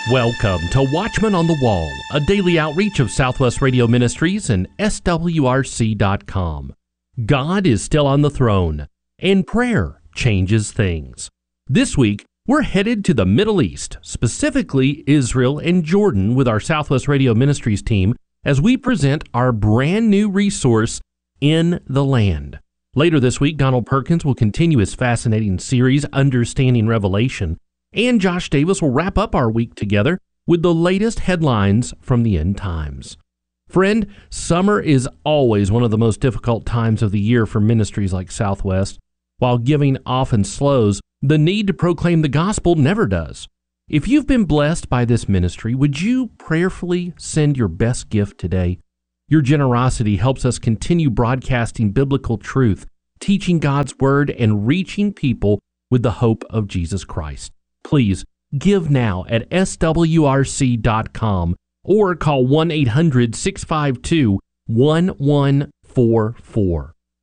Welcome to Watchman on the Wall, a daily outreach of Southwest Radio Ministries and SWRC.com. God is still on the throne, and prayer changes things. This week, we're headed to the Middle East, specifically Israel and Jordan, with our Southwest Radio Ministries team as we present our brand new resource, In the Land. Later this week, Donald Perkins will continue his fascinating series, Understanding Revelation, and Josh Davis will wrap up our week together with the latest headlines from the end times. Friend, summer is always one of the most difficult times of the year for ministries like Southwest. While giving often slows, the need to proclaim the gospel never does. If you've been blessed by this ministry, would you prayerfully send your best gift today? Your generosity helps us continue broadcasting biblical truth, teaching God's word, and reaching people with the hope of Jesus Christ. Please give now at swrc.com or call 1-800-652-1144.